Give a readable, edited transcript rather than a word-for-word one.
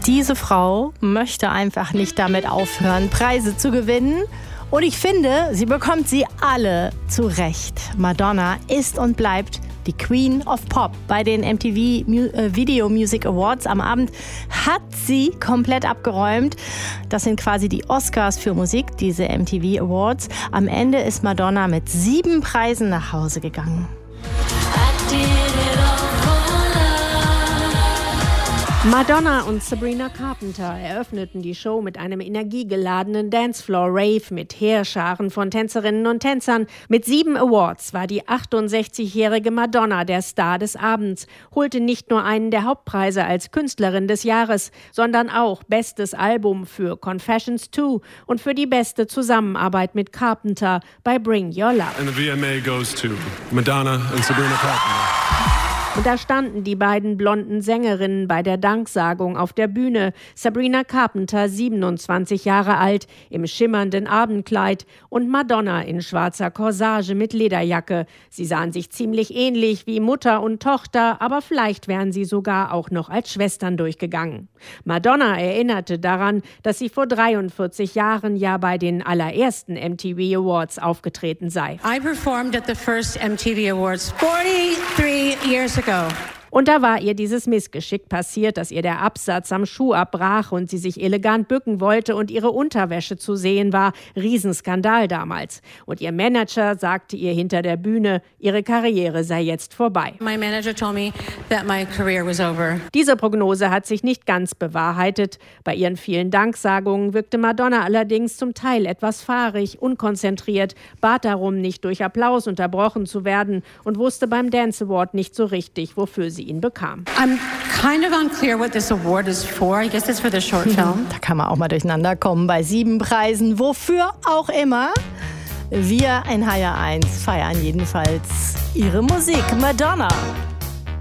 Diese Frau möchte einfach nicht damit aufhören, Preise zu gewinnen. Und ich finde, sie bekommt sie alle zurecht. Madonna ist und bleibt die Queen of Pop. Bei den MTV Video Music Awards am Abend hat sie komplett abgeräumt. Das sind quasi die Oscars für Musik, diese MTV Awards. Am Ende ist Madonna mit 7 Preisen nach Hause gegangen. Madonna und Sabrina Carpenter eröffneten die Show mit einem energiegeladenen Dancefloor-Rave mit Heerscharen von Tänzerinnen und Tänzern. Mit 7 Awards war die 68-jährige Madonna der Star des Abends, holte nicht nur einen der Hauptpreise als Künstlerin des Jahres, sondern auch Bestes Album für Confessions 2 und für die beste Zusammenarbeit mit Carpenter bei Bring Your Love. And the VMA goes to Madonna and Sabrina Carpenter. Und da standen die beiden blonden Sängerinnen bei der Danksagung auf der Bühne. Sabrina Carpenter, 27 Jahre alt, im schimmernden Abendkleid und Madonna in schwarzer Corsage mit Lederjacke. Sie sahen sich ziemlich ähnlich wie Mutter und Tochter, aber vielleicht wären sie sogar auch noch als Schwestern durchgegangen. Madonna erinnerte daran, dass sie vor 43 Jahren ja bei den allerersten MTV Awards aufgetreten sei. I performed at the first MTV Awards 43 years ago. Und da war ihr dieses Missgeschick passiert, dass ihr der Absatz am Schuh abbrach und sie sich elegant bücken wollte und ihre Unterwäsche zu sehen war. Riesenskandal damals. Und ihr Manager sagte ihr hinter der Bühne, ihre Karriere sei jetzt vorbei. My manager told me that my career was over. Diese Prognose hat sich nicht ganz bewahrheitet. Bei ihren vielen Danksagungen wirkte Madonna allerdings zum Teil etwas fahrig, unkonzentriert, bat darum, nicht durch Applaus unterbrochen zu werden und wusste beim Dance Award nicht so richtig, wofür sie ihn bekam. I'm kind of unclear what this award is for. I guess it's for the short film. Da kann man auch mal durcheinander kommen bei 7 Preisen, wofür auch immer. Wir in HR1 feiern jedenfalls ihre Musik, Madonna.